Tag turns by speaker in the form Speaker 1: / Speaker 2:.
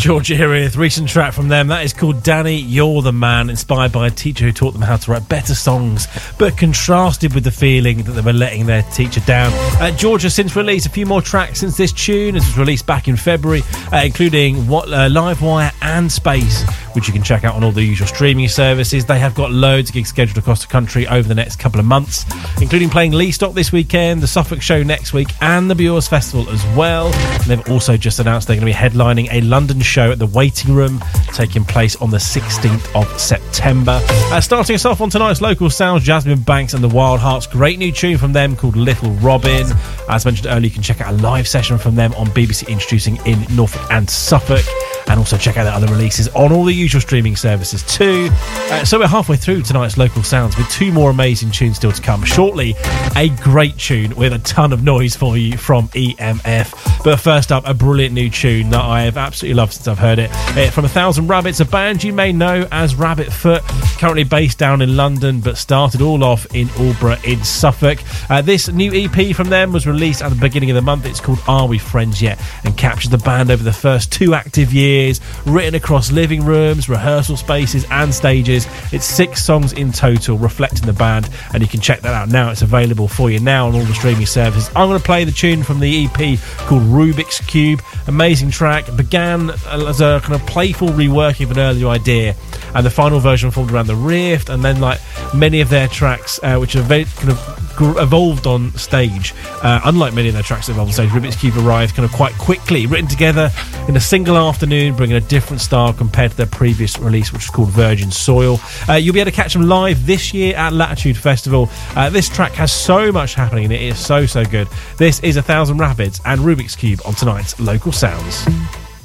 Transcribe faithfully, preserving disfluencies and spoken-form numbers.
Speaker 1: Georgia here with recent track from them. That is called Danny, You're the Man, inspired by a teacher who taught them how to write better songs, but contrasted with the feeling that they were letting their teacher down. Uh, Georgia since released a few more tracks since this tune. This was released back in February, uh, including what uh, Livewire and Space, which you can check out on all the usual streaming services. They have got loads of gigs scheduled across the country over the next couple of months, including playing Leastock this weekend, the Suffolk show next week, and the Bures Festival as well. And they've also just announced they're going to be headlining a London show at the Waiting Room, taking place on the sixteenth of September. Uh, starting us off on tonight's local sounds, Jasmine Banks and the Wild Hearts. Great new tune from them called Little Robin. As mentioned earlier, you can check out a live session from them on B B C Introducing in Norfolk and Suffolk, and also check out their other releases on all the usual streaming services too. Uh, so we're halfway through tonight's local sounds with two more amazing tunes still to come. Shortly, a great tune with a ton of noise for you from E M F. But first up, a brilliant new tune that I have absolutely loved since I've heard it. Uh, from A Thousand Rabbits, a band you may know as Rabbit Foot, currently based down in London but started all off in Aldborough in Suffolk. Uh, this new E P from them was released at the beginning of the month. It's called Are We Friends Yet? And captures the band over the first two active years, written across living rooms, rehearsal spaces and stages. It's six songs in total reflecting the band, and you can check that out now. It's available for you now on all the streaming services. I'm going to play the tune from the E P called Rubik's Cube. Amazing track. It began as a kind of playful reworking of an earlier idea, and the final version formed around the riff, and then like many of their tracks uh, which are very kind of evolved on stage, uh, unlike many of their tracks that evolved on stage, Rubik's Cube arrived kind of quite quickly, written together in a single afternoon, bringing a different style compared to their previous release, which was called Virgin Soil. Uh, you'll be able to catch them live this year at Latitude Festival. Uh, this track has so much happening in it. It is so, so good. This is A Thousand Rapids and Rubik's Cube on tonight's Local Sounds.